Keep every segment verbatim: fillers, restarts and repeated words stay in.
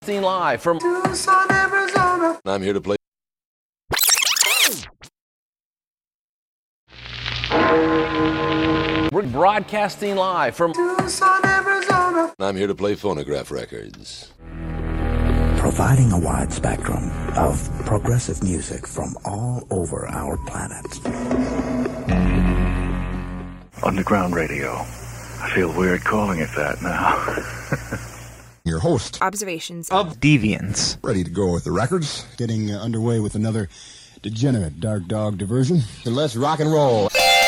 Live from Tucson, Arizona. I'm here to play. We're broadcasting live from Tucson, Arizona. I'm here to play phonograph records. Providing a wide spectrum of progressive music from all over our planet. Underground radio. I feel weird calling it that now. Your host. Observations of Deviants. Ready to go with the records. Getting uh, underway with another degenerate Dark Dog diversion. And let's rock and roll.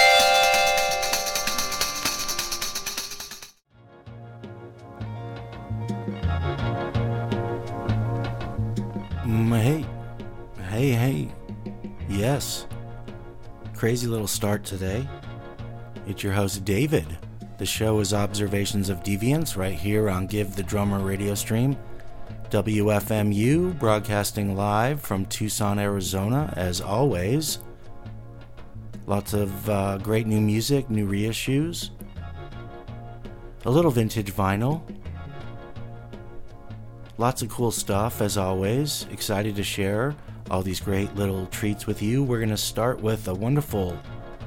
Mm, hey. Hey, hey. Yes. Crazy little start today. It's your host, David. The show is Observations of Deviants right here on Give the Drummer radio stream. W F M U, broadcasting live from Tucson, Arizona, as always. Lots of uh, great new music, new reissues. A little vintage vinyl. Lots of cool stuff, as always. Excited to share all these great little treats with you. We're going to start with a wonderful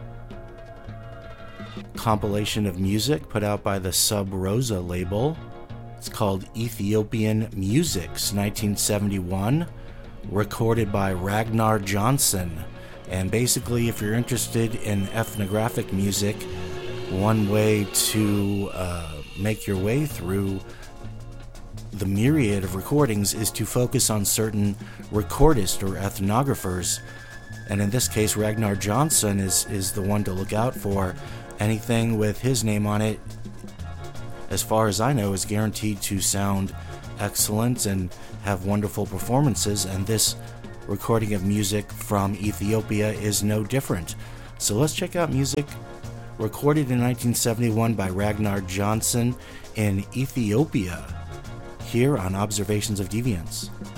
compilation of music put out by the Sub Rosa label. It's called Ethiopian Musics nineteen seventy-one, recorded by Ragnar Johnson. And basically, if you're interested in ethnographic music, one way to uh, make your way through the myriad of recordings is to focus on certain recordists or ethnographers. And in this case, Ragnar Johnson is, is the one to look out for. Anything with his name on it, as far as I know, is guaranteed to sound excellent and have wonderful performances, and this recording of music from Ethiopia is no different. So let's check out music recorded in nineteen seventy-one by Ragnar Johnson in Ethiopia, here on Observations of Deviants.